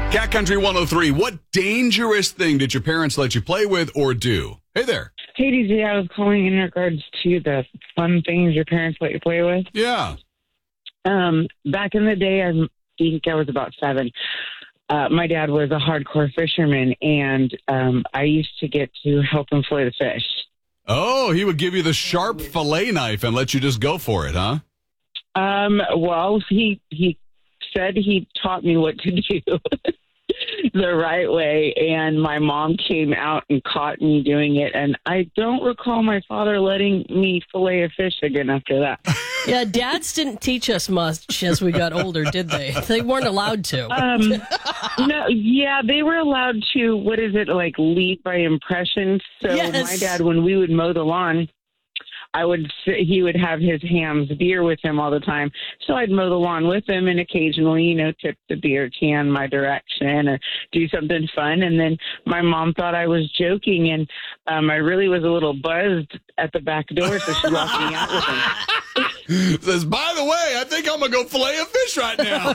Cat Country 103, what dangerous thing did your parents let you play with or do? Hey there. Hey, DJ, I was calling in regards to the fun things your parents let you play with. Yeah. Back in the day, I think I was about 7. My dad was a hardcore fisherman, and I used to get to help him fillet the fish. Oh, he would give you the sharp fillet knife and let you just go for it, huh? Well, he said he taught me what to do the right way, and my mom came out and caught me doing it, and I don't recall my father letting me fillet a fish again after that. Yeah, dads didn't teach us much as we got older, did they? They weren't allowed to. No, yeah, they were allowed to, lead by impression. So Yes. My dad, when we would mow the lawn, he would have his Ham's beer with him all the time. So I'd mow the lawn with him and occasionally, tip the beer can my direction or do something fun. And then my mom thought I was joking, and I really was a little buzzed at the back door, so she locked me out with him. Says, by the way, I think I'm going to go fillet a fish right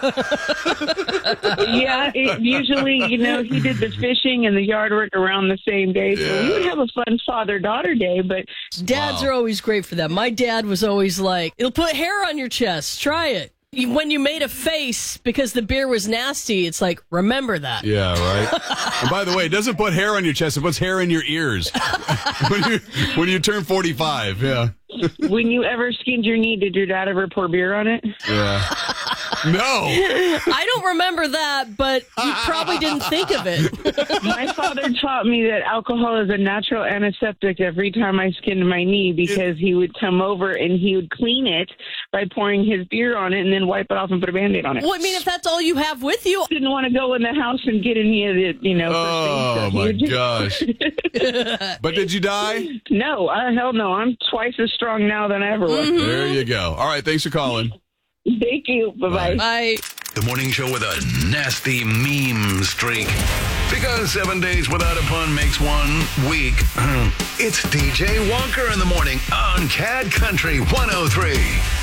now. Yeah, usually, he did the fishing and the yard work around the same day. So we would have a fun father-daughter day, but Dads are always great for that. My dad was always like, it'll put hair on your chest. Try it. When you made a face because the beer was nasty, it's like, remember that. Yeah, right. And by the way, it doesn't put hair on your chest. It puts hair in your ears when you turn 45. Yeah. when you ever skinned your knee, did your dad ever pour beer on it? Yeah. No. I don't remember that, but he probably didn't think of it. My father taught me that alcohol is a natural antiseptic every time I skinned my knee, because he would come over and he would clean it by pouring his beer on it and then wipe it off and put a Band-Aid on it. Well, I mean, if that's all you have with you. Didn't want to go in the house and get any of it, Oh, my gosh. But did you die? No, hell no. I'm twice as strong now than I ever was. Mm-hmm. There you go. All right, thanks for calling. Thank you. Bye-bye. Bye. The morning show with a nasty meme streak. Because 7 days without a pun makes 1 week. It's DJ Walker in the morning on Cat Country 103.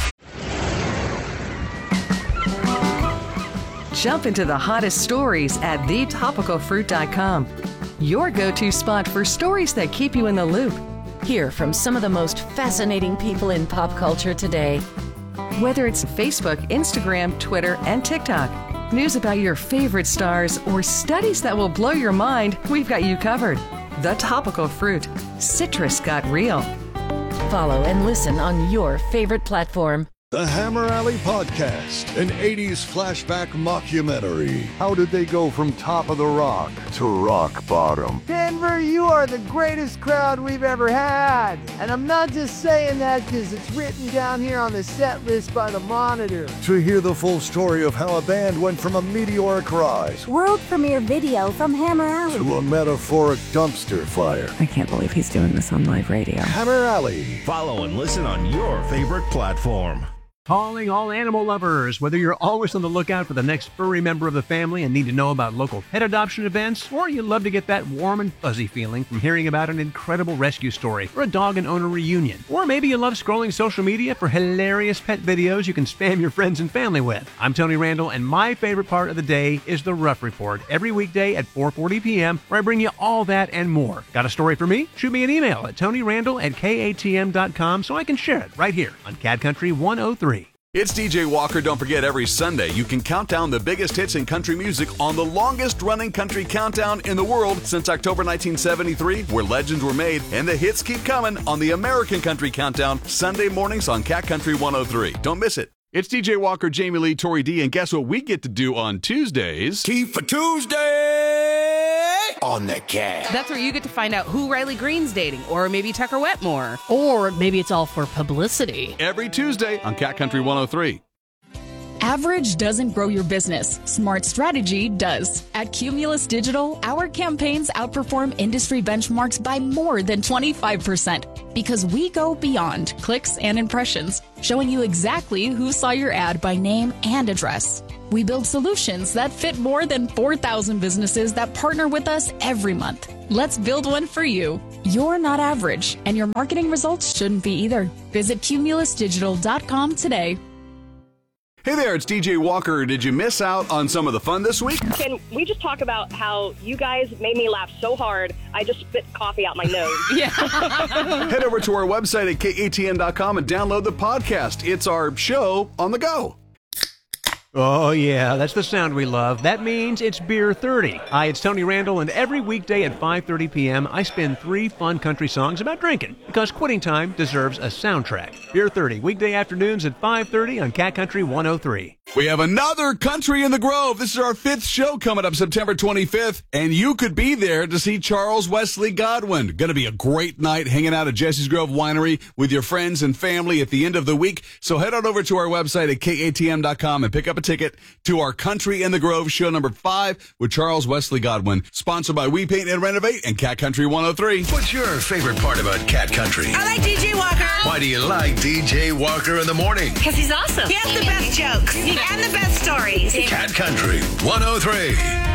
Jump into the hottest stories at thetopicalfruit.com. Your go-to spot for stories that keep you in the loop. Hear from some of the most fascinating people in pop culture today. Whether it's Facebook, Instagram, Twitter, and TikTok, news about your favorite stars, or studies that will blow your mind, we've got you covered. The Topical Fruit. Citrus got real. Follow and listen on your favorite platform. The Hammer Alley Podcast, an 80s flashback mockumentary. How did they go from top of the rock to rock bottom? Denver, you are the greatest crowd we've ever had. And I'm not just saying that because it's written down here on the set list by the Monitor. To hear the full story of how a band went from a meteoric rise World premiere video from Hammer Alley to a metaphoric dumpster fire. I can't believe he's doing this on live radio. Hammer Alley. Follow and listen on your favorite platform. Calling all animal lovers. Whether you're always on the lookout for the next furry member of the family and need to know about local pet adoption events, or you love to get that warm and fuzzy feeling from hearing about an incredible rescue story or a dog and owner reunion, or maybe you love scrolling social media for hilarious pet videos you can spam your friends and family with. I'm Tony Randall, and my favorite part of the day is the Rough Report, every weekday at 4:40 p.m., where I bring you all that and more. Got a story for me? Shoot me an email at tonyrandall@katm.com so I can share it right here on Cat Country 103. It's DJ Walker. Don't forget, every Sunday you can count down the biggest hits in country music on the longest-running country countdown in the world since October 1973, where legends were made, and the hits keep coming on the American Country Countdown, Sunday mornings on Cat Country 103. Don't miss it. It's DJ Walker, Jamie Lee, Tori D, and guess what we get to do on Tuesdays? Tea for Tuesday on the Cat. That's where you get to find out who Riley Green's dating, or maybe Tucker Wetmore. Or maybe it's all for publicity. Every Tuesday on Cat Country 103. Average doesn't grow your business. Smart strategy does. At Cumulus Digital, our campaigns outperform industry benchmarks by more than 25% because we go beyond clicks and impressions, showing you exactly who saw your ad by name and address. We build solutions that fit more than 4,000 businesses that partner with us every month. Let's build one for you. You're not average, and your marketing results shouldn't be either. Visit cumulusdigital.com today. Hey there, it's DJ Walker. Did you miss out on some of the fun this week? Can we just talk about how you guys made me laugh so hard, I just spit coffee out my nose? Yeah. Head over to our website at katn.com and download the podcast. It's our show on the go. Oh, yeah, that's the sound we love. That means it's Beer 30. Hi, it's Tony Randall, and every weekday at 5:30 p.m., I spin 3 fun country songs about drinking, because quitting time deserves a soundtrack. Beer 30, weekday afternoons at 5:30 on Cat Country 103. We have another Country in the Grove. This is our 5th show coming up September 25th, and you could be there to see Charles Wesley Godwin. Going to be a great night hanging out at Jesse's Grove Winery with your friends and family at the end of the week. So head on over to our website at katm.com and pick up a ticket to our Country in the Grove show number 5 with Charles Wesley Godwin, sponsored by We Paint and Renovate and Cat Country 103. What's your favorite part about Cat Country? I like DJ Walker. Why do you like DJ Walker in the morning? Because he's awesome. He has the best jokes and the best stories. Cat Country 103.